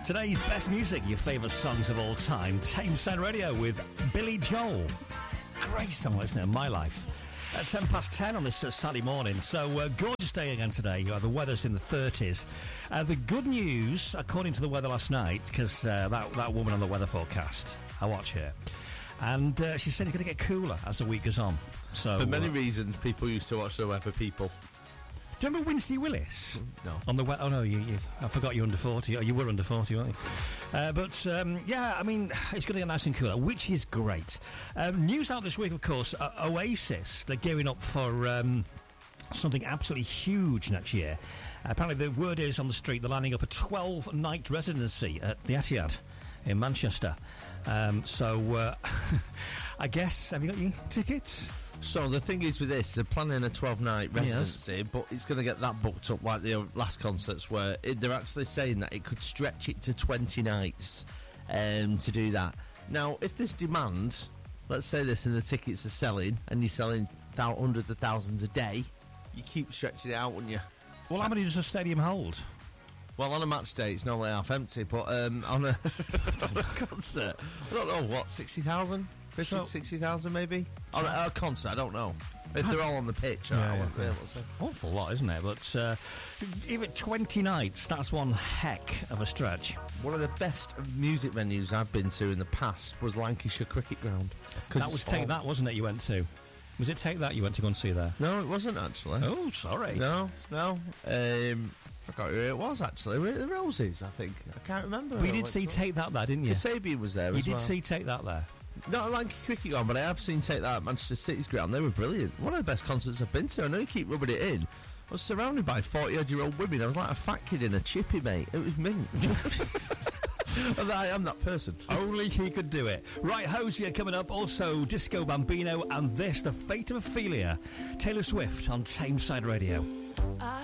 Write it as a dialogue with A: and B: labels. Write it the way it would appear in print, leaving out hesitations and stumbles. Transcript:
A: Today's best music, your favourite songs of all time. Tameside Radio with Billy Joel. Great song, isn't it? My Life. At 10:10 on this Saturday morning. So, gorgeous day again today. The weather's in the 30s. The good news, according to the weather last night, because that woman on the weather forecast, I watch her, and she said it's going to get cooler as the week goes on. So,
B: for many reasons, people used to watch the weather people.
A: Do you remember Wincy Willis?
B: No.
A: On the oh no, I forgot you're under 40. Oh, you were under 40, weren't you? Yeah, I mean, it's going to get nice and cooler, which is great. News out this week, of course. Oasis, they're gearing up for something absolutely huge next year. Apparently, the word is on the street they're lining up a 12-night residency at the Etihad in Manchester. I guess, have you got your tickets?
B: So the thing is with this, they're planning a 12-night residency, but it's going to get that booked up like the last concerts, where they're actually saying that it could stretch it to 20 nights to do that. Now, if there's demand, let's say this, and the tickets are selling, and you're selling hundreds of thousands a day, you keep stretching it out, wouldn't you?
A: Well, how many does a stadium hold?
B: Well, on a match day, it's normally half empty, but on a concert, I don't know, what, 60,000? 60,000 maybe? On a concert, I don't know. If they're all on the pitch, I won't be able to say.
A: Awful lot, isn't it? But even 20 nights, that's one heck of a stretch.
B: One of the best music venues I've been to in the past was Lancashire Cricket Ground.
A: That was Take That, wasn't it, you went to? Was it Take That you went to go and see there?
B: No, it wasn't, actually.
A: Oh, sorry.
B: No. I forgot who it was, actually. Were it the Roses, I think? I can't remember.
A: But you did see Take That there, didn't you?
B: Kasabian was there as well.
A: You did see Take That there?
B: Not like Cricket Ground, but I have seen Take That at Manchester City's ground. They were brilliant. One of the best concerts I've been to. I know you keep rubbing it in. I was surrounded by 40-odd-year-old women. I was like a fat kid in a chippy, mate. It was mint. I am that person.
A: Only he could do it. Right, Hosier coming up. Also, Disco Bambino. And this, The Fate of Ophelia. Taylor Swift on Tameside Radio.